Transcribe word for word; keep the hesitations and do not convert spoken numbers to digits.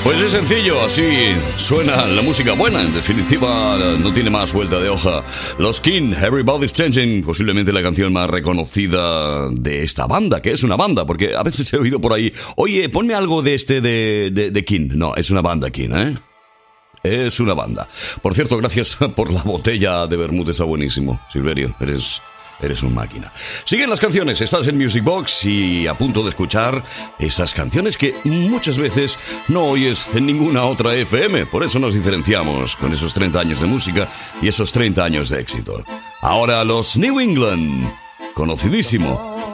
Pues es sencillo, así suena la música buena. En definitiva, no tiene más vuelta de hoja. Los King, Everybody's Changing, posiblemente la canción más reconocida de esta banda, que es una banda, porque a veces he oído por ahí, oye, ponme algo de este de, de, de King. No, es una banda King, ¿eh? Es una banda. Por cierto, gracias por la botella de vermut, está buenísimo. Silverio, eres... Eres un máquina. Siguen las canciones, estás en Music Box y a punto de escuchar esas canciones que muchas veces no oyes en ninguna otra F M. Por eso nos diferenciamos con esos treinta años de música y esos treinta años de éxito. Ahora los New England, conocidísimo